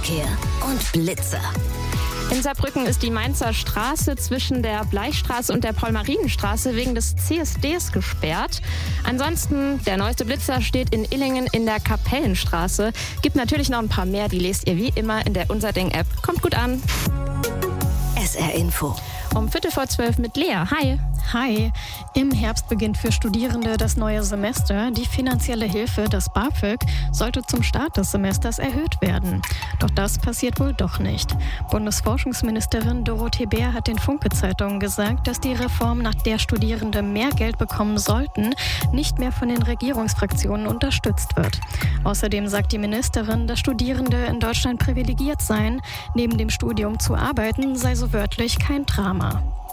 Verkehr und Blitzer. In Saarbrücken ist die Mainzer Straße zwischen der Bleichstraße und der Paul-Marien-Straße wegen des CSDs gesperrt. Ansonsten, der neueste Blitzer steht in Illingen in der Kapellenstraße. Gibt natürlich noch ein paar mehr, die lest ihr wie immer in der Unserding-App. Kommt gut an. SR Info. Um 11:45 mit Lea. Hi. Hi. Im Herbst beginnt für Studierende das neue Semester. Die finanzielle Hilfe, das BAföG, sollte zum Start des Semesters erhöht werden. Doch das passiert wohl doch nicht. Bundesforschungsministerin Dorothee Bär hat den Funke-Zeitungen gesagt, dass die Reform, nach der Studierende mehr Geld bekommen sollten, nicht mehr von den Regierungsfraktionen unterstützt wird. Außerdem sagt die Ministerin, dass Studierende in Deutschland privilegiert seien. Neben dem Studium zu arbeiten sei so wörtlich kein Drama.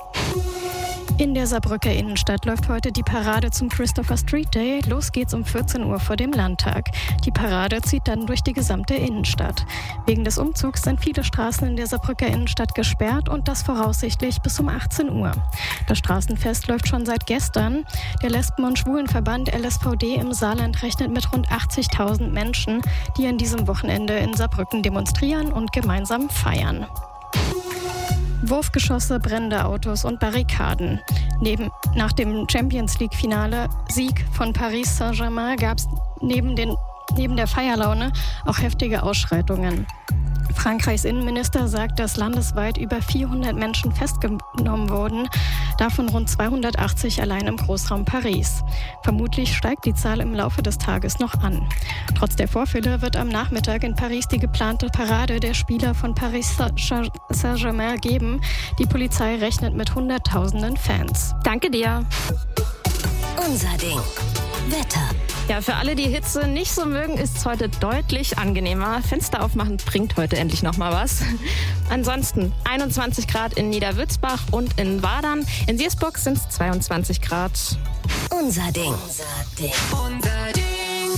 In der Saarbrücker Innenstadt läuft heute die Parade zum Christopher Street Day. Los geht's um 14 Uhr vor dem Landtag. Die Parade zieht dann durch die gesamte Innenstadt. Wegen des Umzugs sind viele Straßen in der Saarbrücker Innenstadt gesperrt und das voraussichtlich bis um 18 Uhr. Das Straßenfest läuft schon seit gestern. Der Lesben- und Schwulenverband LSVD im Saarland rechnet mit rund 80.000 Menschen, die an diesem Wochenende in Saarbrücken demonstrieren und gemeinsam feiern. Wurfgeschosse, brennende Autos und Barrikaden. Nach dem Champions-League-Finale Sieg von Paris Saint-Germain gab es neben der Feierlaune auch heftige Ausschreitungen. Frankreichs Innenminister sagt, dass landesweit über 400 Menschen festgenommen wurden, davon rund 280 allein im Großraum Paris. Vermutlich steigt die Zahl im Laufe des Tages noch an. Trotz der Vorfälle wird am Nachmittag in Paris die geplante Parade der Spieler von Paris Saint-Germain geben. Die Polizei rechnet mit Hunderttausenden Fans. Danke dir. Unser Ding. Wetter. Ja, für alle, die Hitze nicht so mögen, ist es heute deutlich angenehmer. Fenster aufmachen bringt heute endlich noch mal was. Ansonsten 21 Grad in Niederwürzbach und in Wadern. In Siersburg sind es 22 Grad. Unser Ding. Unser Ding.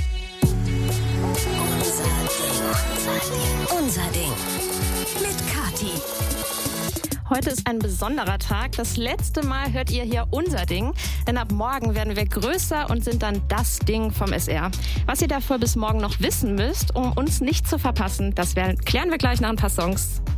Unser Ding. Mit Kathi. Heute ist ein besonderer Tag. Das letzte Mal hört ihr hier unser Ding, denn ab morgen werden wir größer und sind dann das Ding vom SR. Was ihr dafür bis morgen noch wissen müsst, um uns nicht zu verpassen, das klären wir gleich nach ein paar Songs.